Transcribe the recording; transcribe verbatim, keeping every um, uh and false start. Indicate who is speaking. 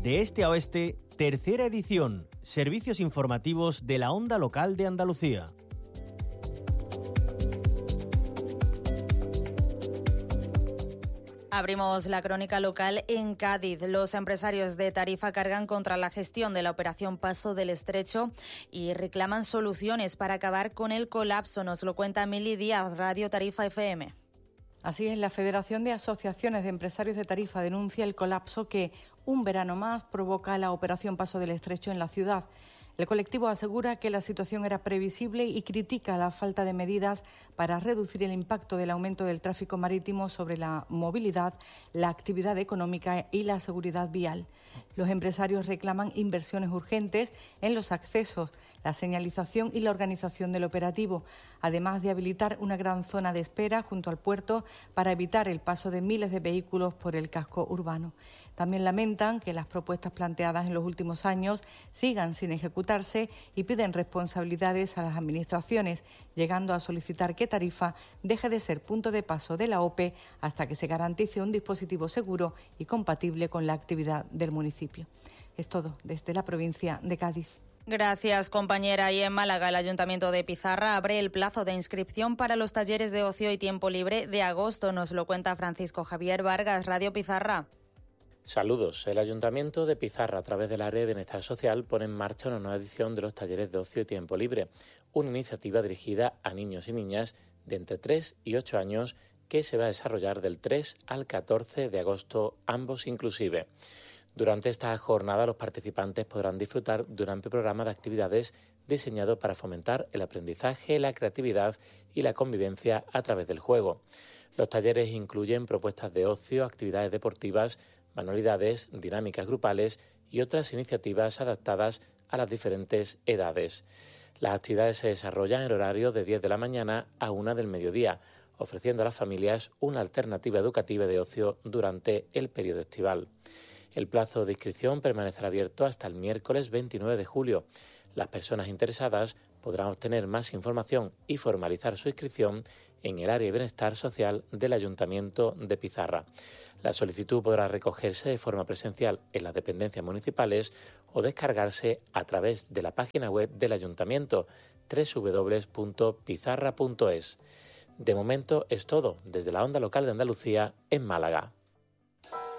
Speaker 1: De este a oeste, tercera edición, servicios informativos de la Onda Local de Andalucía.
Speaker 2: Abrimos la crónica local en Cádiz. Los empresarios de Tarifa cargan contra la gestión de la operación Paso del Estrecho y reclaman soluciones para acabar con el colapso. Nos lo cuenta Mili Díaz, Radio Tarifa F M.
Speaker 3: Así es, la Federación de Asociaciones de Empresarios de Tarifa denuncia el colapso que un verano más provoca la operación Paso del Estrecho en la ciudad. El colectivo asegura que la situación era previsible y critica la falta de medidas para reducir el impacto del aumento del tráfico marítimo sobre la movilidad, la actividad económica y la seguridad vial. Los empresarios reclaman inversiones urgentes en los accesos, la señalización y la organización del operativo, además de habilitar una gran zona de espera junto al puerto para evitar el paso de miles de vehículos por el casco urbano. También lamentan que las propuestas planteadas en los últimos años sigan sin ejecutarse y piden responsabilidades a las administraciones, llegando a solicitar que Tarifa deje de ser punto de paso de la O P E hasta que se garantice un dispositivo seguro y compatible con la actividad del municipio. Es todo desde la provincia de Cádiz.
Speaker 2: Gracias, compañera. Y en Málaga, el Ayuntamiento de Pizarra abre el plazo de inscripción para los talleres de ocio y tiempo libre de agosto. Nos lo cuenta Francisco Javier Vargas, Radio Pizarra.
Speaker 4: Saludos. El Ayuntamiento de Pizarra, a través del área de Bienestar Social, pone en marcha una nueva edición de los talleres de ocio y tiempo libre, una iniciativa dirigida a niños y niñas de entre tres y ocho años que se va a desarrollar del tres al catorce de agosto, ambos inclusive. Durante esta jornada, los participantes podrán disfrutar de un amplio programa de actividades diseñado para fomentar el aprendizaje, la creatividad y la convivencia a través del juego. Los talleres incluyen propuestas de ocio, actividades deportivas, manualidades, dinámicas grupales y otras iniciativas adaptadas a las diferentes edades. Las actividades se desarrollan en horario de diez de la mañana a una del mediodía, ofreciendo a las familias una alternativa educativa de ocio durante el periodo estival. El plazo de inscripción permanecerá abierto hasta el miércoles veintinueve de julio. Las personas interesadas podrán obtener más información y formalizar su inscripción en el área de Bienestar Social del Ayuntamiento de Pizarra. La solicitud podrá recogerse de forma presencial en las dependencias municipales o descargarse a través de la página web del Ayuntamiento doble u doble u doble u punto pizarra punto es. De momento es todo desde la Onda Local de Andalucía en Málaga.